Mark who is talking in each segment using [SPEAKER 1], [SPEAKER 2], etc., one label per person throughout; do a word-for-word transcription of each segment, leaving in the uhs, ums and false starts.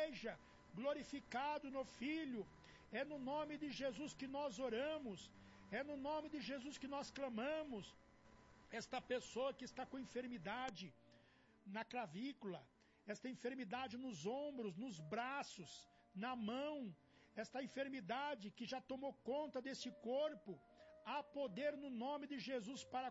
[SPEAKER 1] seja glorificado no Filho. É no nome de Jesus que nós oramos, é no nome de Jesus que nós clamamos. Esta pessoa que está com enfermidade na clavícula, esta enfermidade nos ombros, nos braços, na mão, esta enfermidade que já tomou conta desse corpo, há poder no nome de Jesus para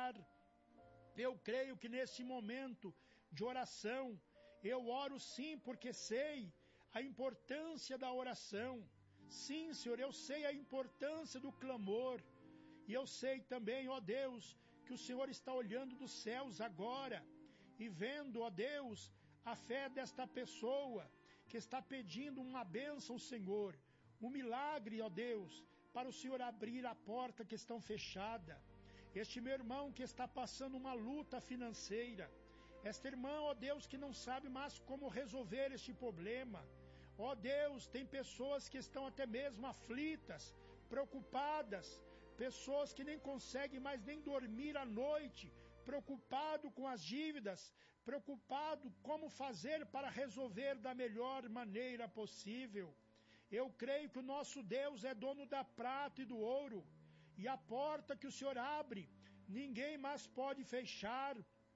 [SPEAKER 1] curar. Eu creio que nesse momento de oração, eu oro sim, porque sei a importância da oração. Sim, Senhor, eu sei a importância do clamor. E eu sei também, ó Deus, que o Senhor está olhando dos céus agora e vendo, ó Deus, a fé desta pessoa que está pedindo uma bênção, Senhor, um milagre, ó Deus, para o Senhor abrir a porta que está fechada. Este meu irmão que está passando uma luta financeira, esta irmã, ó Deus, que não sabe mais como resolver este problema. Ó Deus, tem pessoas que estão até mesmo aflitas, preocupadas, pessoas que nem conseguem mais nem dormir à noite, preocupado com as dívidas, preocupado como fazer para resolver da melhor maneira possível. Eu creio que o nosso Deus é dono da prata e do ouro, e a porta que o Senhor abre, ninguém mais pode fechar.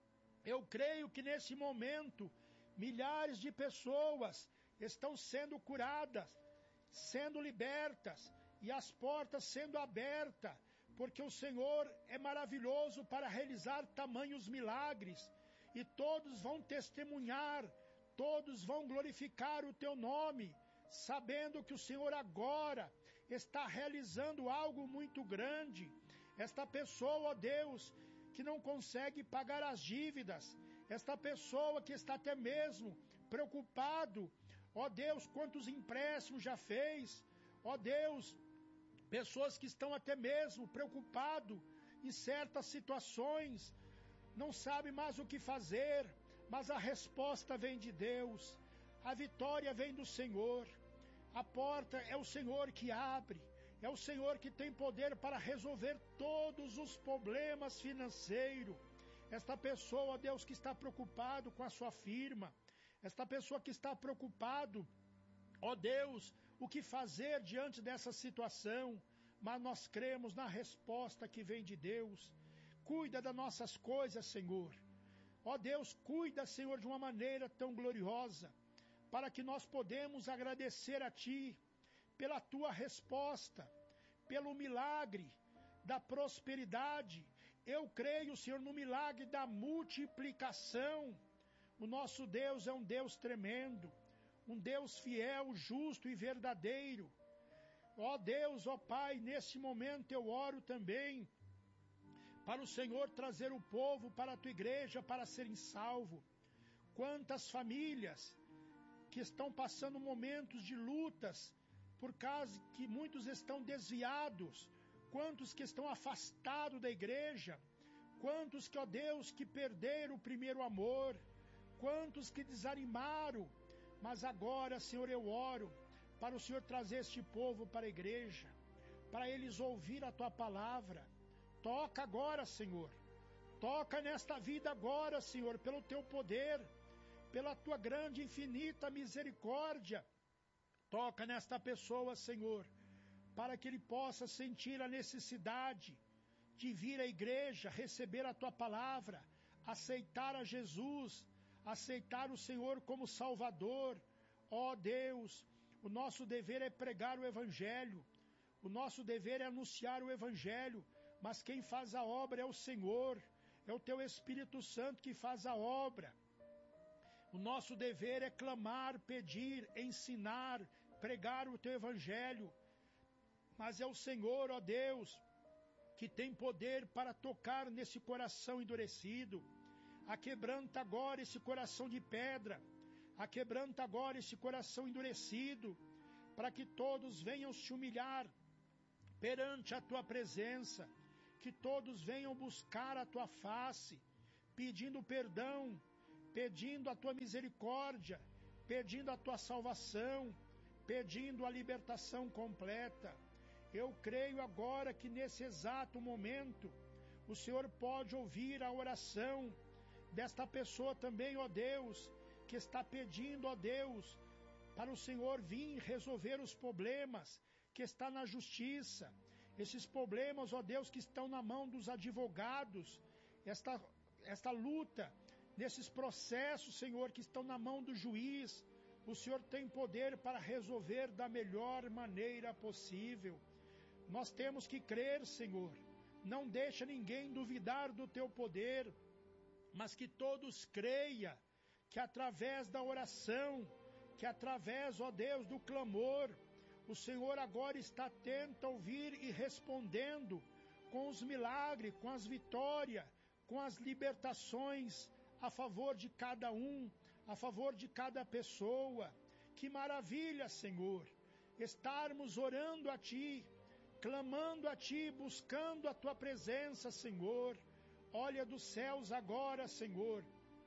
[SPEAKER 1] Eu creio que nesse momento, milhares de pessoas estão sendo curadas, sendo libertas, e as portas sendo abertas, porque o Senhor é maravilhoso para realizar tamanhos milagres, e todos vão testemunhar, todos vão glorificar o teu nome, sabendo que o Senhor agora está realizando algo muito grande. Esta pessoa, ó Deus, que não consegue pagar as dívidas, esta pessoa que está até mesmo preocupado, ó Deus, quantos empréstimos já fez, ó Deus, pessoas que estão até mesmo preocupados em certas situações, não sabem mais o que fazer, mas a resposta vem de Deus, a vitória vem do Senhor, a porta é o Senhor que abre, é o Senhor que tem poder para resolver todos os problemas financeiros. Esta pessoa, ó Deus, que está preocupado com a sua firma, esta pessoa que está preocupado, ó Deus, o que fazer diante dessa situação, mas nós cremos na resposta que vem de Deus. Cuida das nossas coisas, Senhor. Ó Deus, cuida, Senhor, de uma maneira tão gloriosa, para que nós podemos agradecer a Ti pela Tua resposta, pelo milagre da prosperidade. Eu creio, Senhor, no milagre da multiplicação. O nosso Deus é um Deus tremendo, um Deus fiel, justo e verdadeiro. Ó Deus, ó Pai, nesse momento eu oro também para o Senhor trazer o povo para a Tua igreja para serem salvos. Quantas famílias que estão passando momentos de lutas, por causa que muitos estão desviados, quantos que estão afastados da igreja, quantos que, ó Deus, que perderam o primeiro amor, quantos que desanimaram, mas agora, Senhor, eu oro para o Senhor trazer este povo para a igreja, para eles ouvir a Tua palavra. Toca agora, Senhor, toca nesta vida agora, Senhor, pelo Teu poder, pela Tua grande e infinita misericórdia. Toca nesta pessoa, Senhor, para que ele possa sentir a necessidade de vir à igreja, receber a Tua palavra, aceitar a Jesus, aceitar o Senhor como Salvador. Ó Deus, o nosso dever é pregar o Evangelho, o nosso dever é anunciar o Evangelho, mas quem faz a obra é o Senhor, é o Teu Espírito Santo que faz a obra. O nosso dever é clamar, pedir, ensinar, pregar o Teu Evangelho, mas é o Senhor, ó Deus, que tem poder para tocar nesse coração endurecido. Aquebranta agora esse coração de pedra, aquebranta agora esse coração endurecido, para que todos venham se humilhar perante a Tua presença, que todos venham buscar a Tua face, pedindo perdão, pedindo a Tua misericórdia, pedindo a Tua salvação, pedindo a libertação completa. Eu creio agora que nesse exato momento, o Senhor pode ouvir a oração desta pessoa também, ó Deus, que está pedindo, ó Deus, para o Senhor vir resolver os problemas que está na justiça, esses problemas, ó Deus, que estão na mão dos advogados, esta, esta luta, nesses processos, Senhor, que estão na mão do juiz, o Senhor tem poder para resolver da melhor maneira possível. Nós temos que crer, Senhor, não deixa ninguém duvidar do teu poder, mas que todos creiam que através da oração, que através, ó Deus, do clamor, o Senhor agora está atento a ouvir e respondendo com os milagres, com as vitórias, com as libertações a favor de cada um, a favor de cada pessoa. Que maravilha, Senhor, estarmos orando a Ti, clamando a Ti, buscando a Tua presença, Senhor. Olha dos céus agora, Senhor,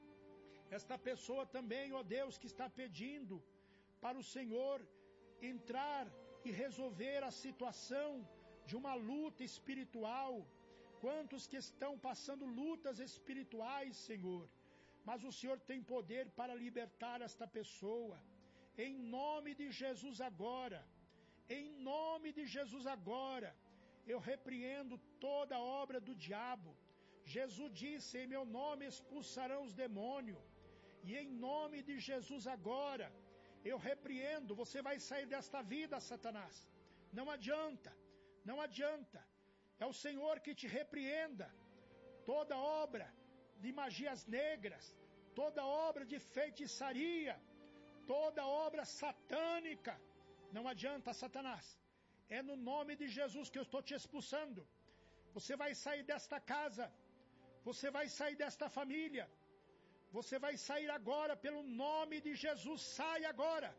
[SPEAKER 1] esta pessoa também, ó Deus, que está pedindo para o Senhor entrar e resolver a situação de uma luta espiritual. Quantos que estão passando lutas espirituais, Senhor, mas o Senhor tem poder para libertar esta pessoa. Em nome de Jesus agora, em nome de Jesus agora, eu repreendo toda a obra do diabo. Jesus disse, em meu nome expulsarão os demônios. E em nome de Jesus agora, eu repreendo, você vai sair desta vida, Satanás. Não adianta, não adianta. É o Senhor que te repreenda. Toda obra de magias negras, toda obra de feitiçaria, toda obra satânica, não adianta, Satanás. É no nome de Jesus que eu estou te expulsando. Você vai sair desta casa, você vai sair desta família, você vai sair agora pelo nome de Jesus. Sai agora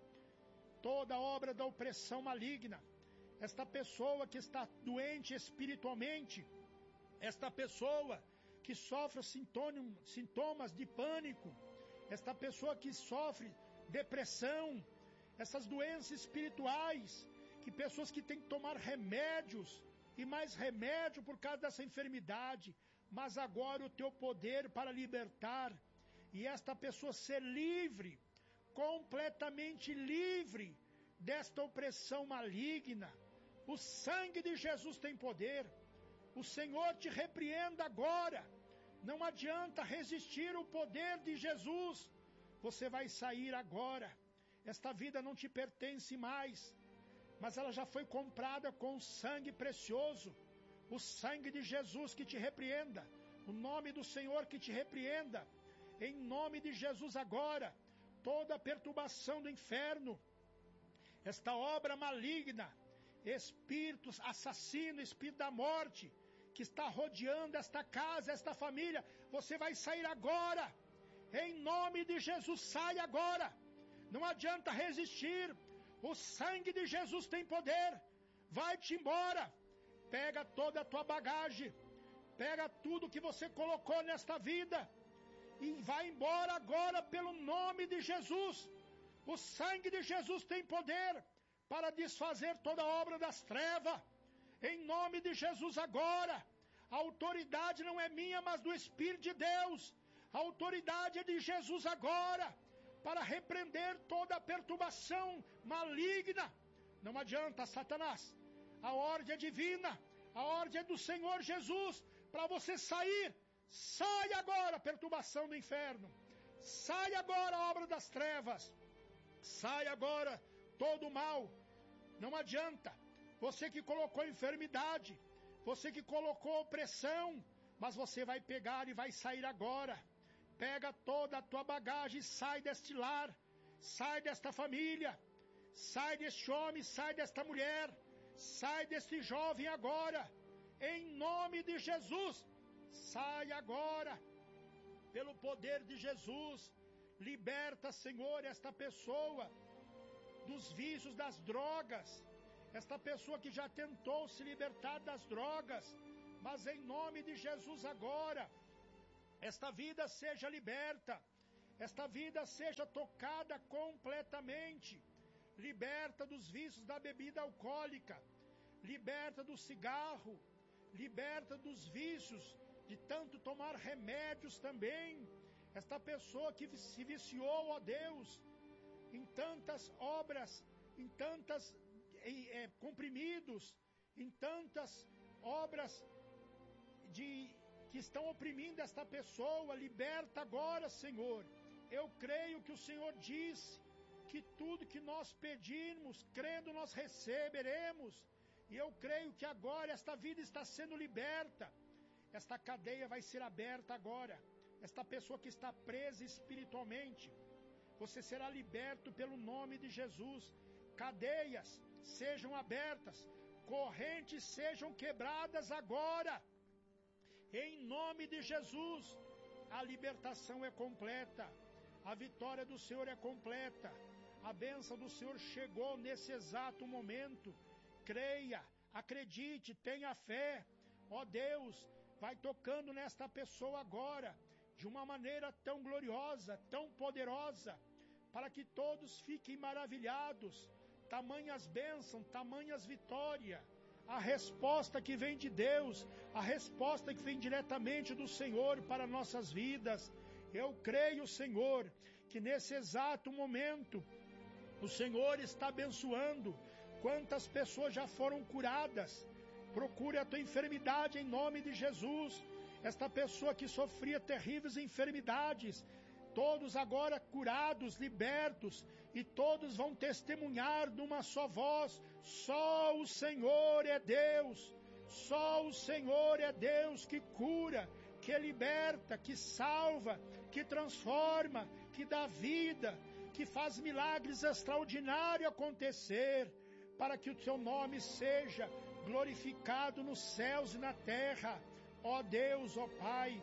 [SPEAKER 1] toda obra da opressão maligna. Esta pessoa que está doente espiritualmente, esta pessoa que sofre sintomas de pânico, esta pessoa que sofre depressão, essas doenças espirituais, que pessoas que têm que tomar remédios e mais remédio por causa dessa enfermidade, mas agora o teu poder para libertar e esta pessoa ser livre, completamente livre desta opressão maligna. O sangue de Jesus tem poder. O Senhor te repreenda agora. Não adianta resistir ao poder de Jesus. Você vai sair agora. Esta vida não te pertence mais, mas ela já foi comprada com sangue precioso. O sangue de Jesus que te repreenda. O nome do Senhor que te repreenda. Em nome de Jesus agora, toda a perturbação do inferno, esta obra maligna, espíritos assassinos, espírito da morte, que está rodeando esta casa, esta família, você vai sair agora. Em nome de Jesus, sai agora. Não adianta resistir. O sangue de Jesus tem poder. Vai-te embora. Pega toda a tua bagagem. Pega tudo que você colocou nesta vida. E vai embora agora pelo nome de Jesus. O sangue de Jesus tem poder para desfazer toda a obra das trevas. Em nome de Jesus agora. A autoridade não é minha, mas do Espírito de Deus. A autoridade é de Jesus agora, para repreender toda a perturbação maligna. Não adianta, Satanás. A ordem é divina. A ordem é do Senhor Jesus para você sair. Sai agora a perturbação do inferno. Sai agora a obra das trevas. Sai agora todo o mal. Não adianta. Você que colocou enfermidade, você que colocou opressão, mas você vai pegar e vai sair agora. Pega toda a tua bagagem e sai deste lar. Sai desta família. Sai deste homem, sai desta mulher. Sai deste jovem agora. Em nome de Jesus. Sai agora, pelo poder de Jesus. Liberta, Senhor, esta pessoa dos vícios das drogas. Esta pessoa que já tentou se libertar das drogas, mas em nome de Jesus agora, esta vida seja liberta. Esta vida seja tocada completamente. Liberta dos vícios da bebida alcoólica. Liberta do cigarro. Liberta dos vícios de tanto tomar remédios também. Esta pessoa que se viciou, ó Deus, em tantas obras, em tantas em, é, comprimidos, em tantas obras de, que estão oprimindo esta pessoa. Liberta agora, Senhor. Eu creio que o Senhor disse que tudo que nós pedirmos, crendo, nós receberemos. E eu creio que agora esta vida está sendo liberta. Esta cadeia vai ser aberta agora. Esta pessoa que está presa espiritualmente, você será liberto pelo nome de Jesus. Cadeias sejam abertas, correntes sejam quebradas agora. Em nome de Jesus, a libertação é completa, a vitória do Senhor é completa, a bênção do Senhor chegou nesse exato momento. Creia, acredite, tenha fé. Ó Deus, vai tocando nesta pessoa agora, de uma maneira tão gloriosa, tão poderosa, para que todos fiquem maravilhados. Tamanhas bênçãos, tamanhas vitórias. A resposta que vem de Deus, a resposta que vem diretamente do Senhor para nossas vidas. Eu creio, Senhor, que nesse exato momento, o Senhor está abençoando. Quantas pessoas já foram curadas? Procure a tua enfermidade em nome de Jesus. Esta pessoa que sofria terríveis enfermidades, todos agora curados, libertos, e todos vão testemunhar numa só voz: só o Senhor é Deus, só o Senhor é Deus que cura, que liberta, que salva, que transforma, que dá vida, que faz milagres extraordinários acontecer, para que o teu nome seja glorificado nos céus e na terra. Ó Deus, ó Pai,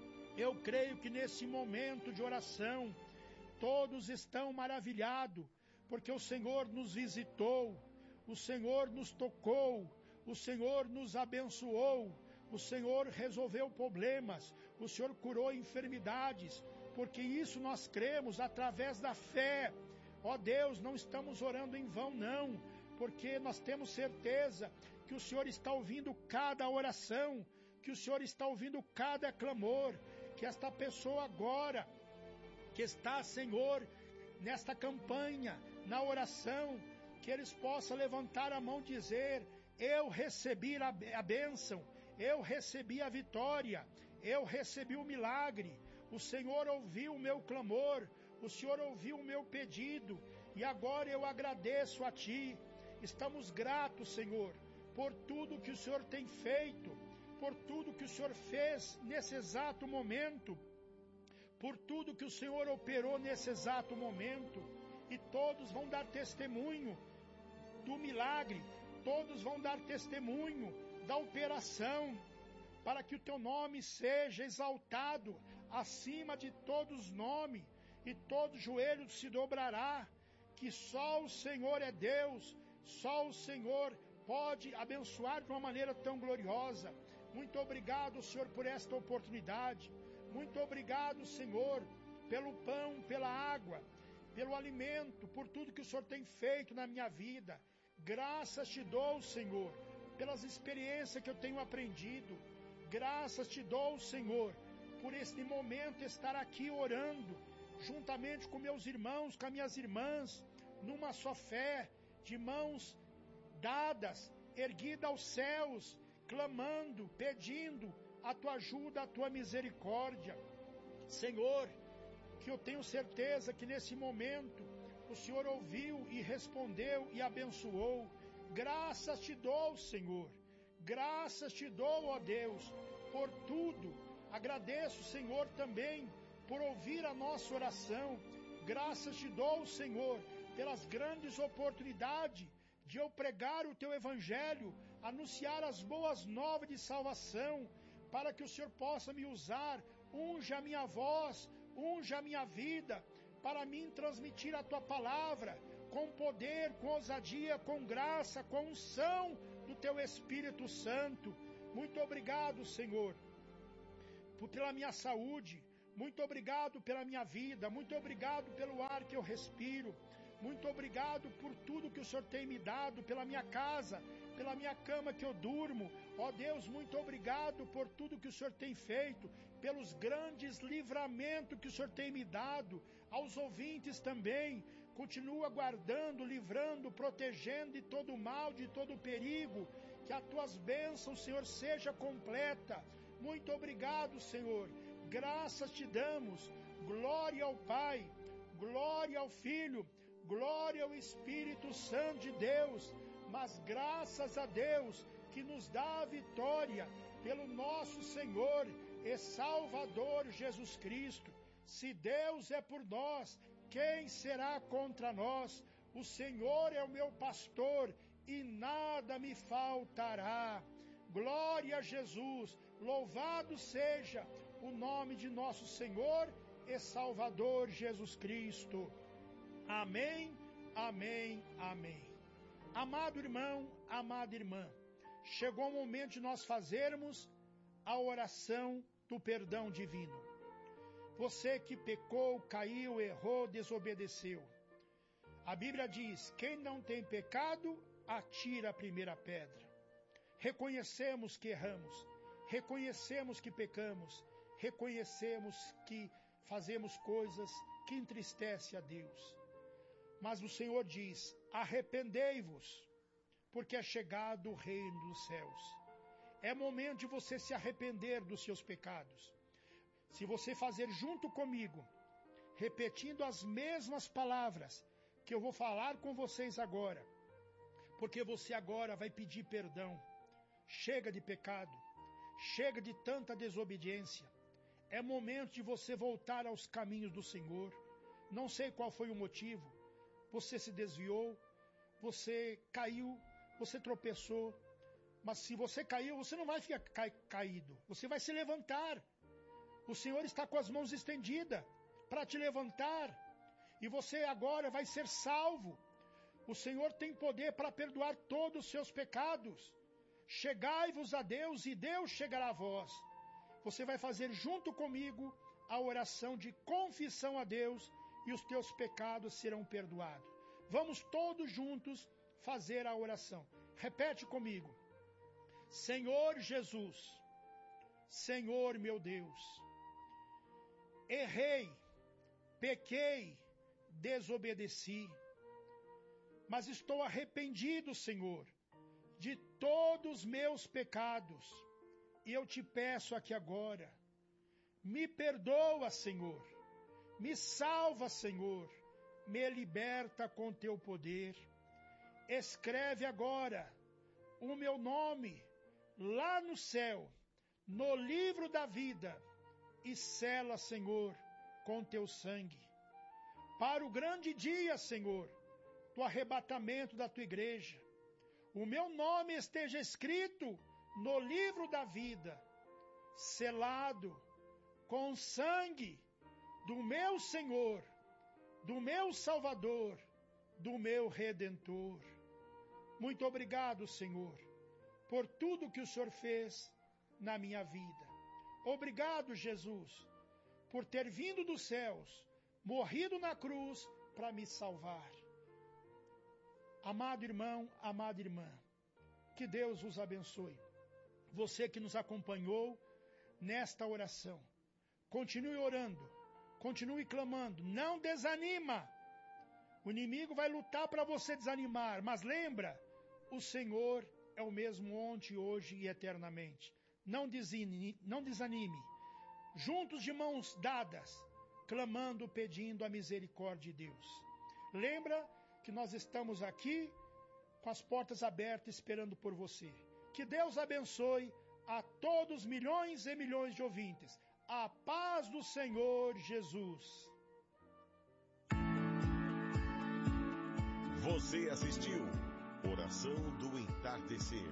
[SPEAKER 1] eu creio que nesse momento de oração, todos estão maravilhados, porque o Senhor nos visitou, o Senhor nos tocou, o Senhor nos abençoou, o Senhor resolveu problemas, o Senhor curou enfermidades, porque isso nós cremos através da fé. Ó Deus, não estamos orando em vão não, porque nós temos certeza que o Senhor está ouvindo cada oração, que o Senhor está ouvindo cada clamor, que esta pessoa agora, que está, Senhor, nesta campanha, na oração, que eles possam levantar a mão e dizer: eu recebi a, a bênção, eu recebi a vitória, eu recebi o milagre, o Senhor ouviu o meu clamor, o Senhor ouviu o meu pedido, e agora eu agradeço a Ti. Estamos gratos, Senhor, por tudo que o Senhor tem feito, por tudo que o Senhor fez nesse exato momento, por tudo que o Senhor operou nesse exato momento, e todos vão dar testemunho do milagre, todos vão dar testemunho da operação, para que o teu nome seja exaltado acima de todos os nomes, e todo joelho se dobrará, que só o Senhor é Deus, só o Senhor pode abençoar de uma maneira tão gloriosa. Muito obrigado, Senhor, por esta oportunidade. Muito obrigado, Senhor, pelo pão, pela água, pelo alimento, por tudo que o Senhor tem feito na minha vida. Graças te dou, Senhor, pelas experiências que eu tenho aprendido. Graças te dou, Senhor, por este momento estar aqui orando, juntamente com meus irmãos, com as minhas irmãs, numa só fé, de mãos dadas, erguida aos céus, clamando, pedindo a tua ajuda, a tua misericórdia. Senhor, que eu tenho certeza que nesse momento o Senhor ouviu e respondeu e abençoou. Graças te dou, Senhor, graças te dou, ó Deus, por tudo. Agradeço, Senhor, também por ouvir a nossa oração. Graças te dou, Senhor, pelas grandes oportunidades de eu pregar o teu evangelho, anunciar as boas novas de salvação, para que o Senhor possa me usar. Unja a minha voz, unja a minha vida, para mim transmitir a tua palavra com poder, com ousadia, com graça, com unção do teu Espírito Santo. Muito obrigado, Senhor, por, pela minha saúde. Muito obrigado pela minha vida. Muito obrigado pelo ar que eu respiro. Muito obrigado por tudo que o Senhor tem me dado, pela minha casa, pela minha cama que eu durmo. Ó Deus, muito obrigado por tudo que o Senhor tem feito, pelos grandes livramentos que o Senhor tem me dado. Aos ouvintes também, Continua guardando, livrando, protegendo de todo mal, de todo perigo. Que as tuas bênçãos, Senhor, seja completa. Muito obrigado, Senhor. Graças te damos. Glória ao Pai, glória ao Filho, glória ao Espírito Santo de Deus. Mas graças a Deus que nos dá a vitória pelo nosso Senhor e Salvador Jesus Cristo. Se Deus é por nós, quem será contra nós? O Senhor é o meu pastor e nada me faltará. Glória a Jesus, louvado seja o nome de nosso Senhor e Salvador Jesus Cristo. Amém, amém, amém. Amado irmão, amada irmã, chegou o momento de nós fazermos a oração do perdão divino. Você que pecou, caiu, errou, desobedeceu. A Bíblia diz, quem não tem pecado, atira a primeira pedra. Reconhecemos que erramos, reconhecemos que pecamos, reconhecemos que fazemos coisas que entristecem a Deus. Mas o Senhor diz, arrependei-vos, porque é chegado o reino dos céus. É momento de você se arrepender dos seus pecados. Se você fazer junto comigo, repetindo as mesmas palavras que eu vou falar com vocês agora, porque você agora vai pedir perdão. Chega de pecado, chega de tanta desobediência. É momento de você voltar aos caminhos do Senhor. Não sei qual foi o motivo. Você se desviou, você caiu, você tropeçou. Mas se você caiu, você não vai ficar ca- caído. Você vai se levantar. O Senhor está com as mãos estendidas para te levantar. E você agora vai ser salvo. O Senhor tem poder para perdoar todos os seus pecados. Chegai-vos a Deus e Deus chegará a vós. Você vai fazer junto comigo a oração de confissão a Deus e os teus pecados serão perdoados. Vamos todos juntos fazer a oração. Repete comigo. Senhor Jesus, Senhor meu Deus, errei, pequei, desobedeci, mas estou arrependido, Senhor, de todos os meus pecados, e eu te peço aqui agora, me perdoa, Senhor, me salva, Senhor, me liberta com teu poder, escreve agora o meu nome lá no céu, no livro da vida, e sela, Senhor, com teu sangue, para o grande dia, Senhor, do arrebatamento da tua igreja, o meu nome esteja escrito no livro da vida, selado com o sangue do meu Senhor, do meu Salvador, do meu Redentor. Muito obrigado, Senhor, por tudo que o Senhor fez na minha vida. Obrigado, Jesus, por ter vindo dos céus, morrido na cruz para me salvar. Amado irmão, amada irmã, que Deus vos abençoe. Você que nos acompanhou nesta oração, continue orando, continue clamando, não desanima. O inimigo vai lutar para você desanimar, mas lembra, o Senhor é o mesmo ontem, hoje e eternamente. Não desanime, não desanime. Juntos de mãos dadas, clamando, pedindo a misericórdia de Deus. Lembra que nós estamos aqui com as portas abertas esperando por você. Que Deus abençoe a todos milhões e milhões de ouvintes. A paz do Senhor Jesus.
[SPEAKER 2] Você assistiu Oração do Entardecer.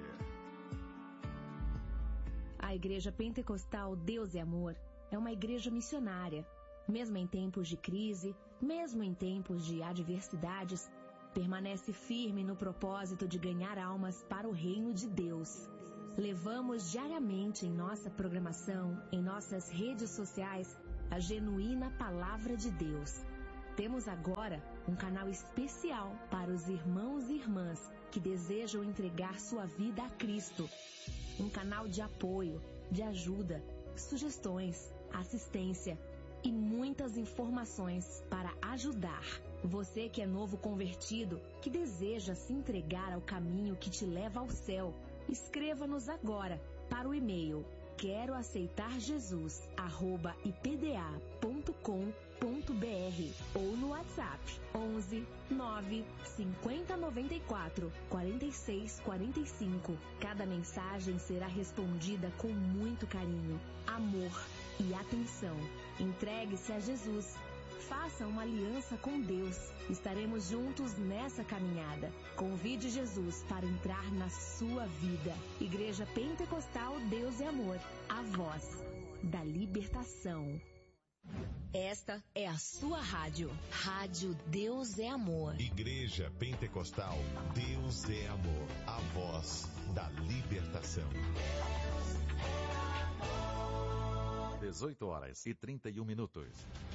[SPEAKER 3] A Igreja Pentecostal Deus é Amor é uma igreja missionária. Mesmo em tempos de crise, mesmo em tempos de adversidades, permanece firme no propósito de ganhar almas para o reino de Deus. Levamos diariamente em nossa programação, em nossas redes sociais, a genuína Palavra de Deus. Temos agora um canal especial para os irmãos e irmãs que desejam entregar sua vida a Cristo. Um canal de apoio, de ajuda, sugestões, assistência e muitas informações para ajudar. Você que é novo convertido, que deseja se entregar ao caminho que te leva ao céu, escreva-nos agora para o e-mail quero aceitar Jesus arroba i p d a ponto com ponto b r ou no WhatsApp onze nove cinquenta noventa e quatro quarenta e seis quarenta e cinco. Cada mensagem será respondida com muito carinho, amor e atenção. Entregue-se a Jesus. Faça uma aliança com Deus. Estaremos juntos nessa caminhada. Convide Jesus para entrar na sua vida. Igreja Pentecostal Deus é Amor. A voz da libertação. Esta é a sua rádio. Rádio Deus é Amor.
[SPEAKER 2] Igreja Pentecostal Deus é Amor. A voz da libertação.
[SPEAKER 4] dezoito horas e trinta e um minutos.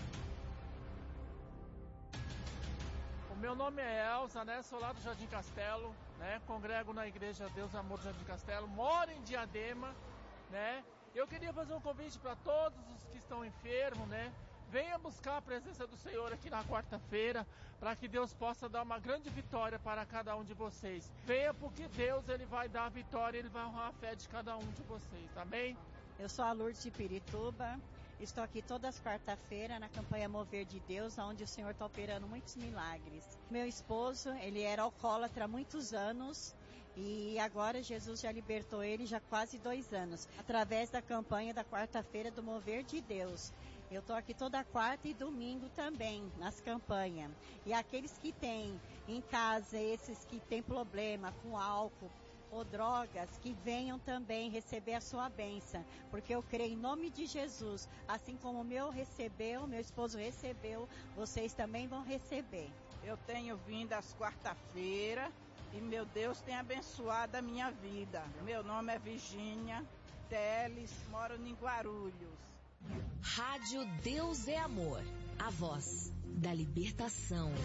[SPEAKER 5] O meu nome é Elza, né? Sou lá do Jardim Castelo, né? Congrego na Igreja Deus é Amor do Jardim Castelo, moro em Diadema, né? Eu queria fazer um convite para todos os que estão enfermos, né? Venha buscar a presença do Senhor aqui na quarta-feira, para que Deus possa dar uma grande vitória para cada um de vocês. Venha porque Deus ele vai dar a vitória, Ele vai honrar a fé de cada um de vocês, amém?
[SPEAKER 6] Eu sou a Lourdes de Pirituba, estou aqui todas as quarta-feiras na campanha Mover de Deus, onde o Senhor está operando muitos milagres. Meu esposo, ele era alcoólatra há muitos anos, e agora Jesus já libertou ele já há quase dois anos, através da campanha da quarta-feira do Mover de Deus. Eu estou aqui toda quarta e domingo também, nas campanhas. E aqueles que têm em casa, esses que têm problema com álcool ou drogas, que venham também receber a sua bênção. Porque eu creio em nome de Jesus, assim como o meu recebeu, meu esposo recebeu, vocês também vão receber.
[SPEAKER 7] Eu tenho vindo às quarta-feiras e meu Deus tem abençoado a minha vida. Meu nome é Virgínia Teles, moro em Guarulhos.
[SPEAKER 3] Rádio Deus é Amor, a voz da libertação.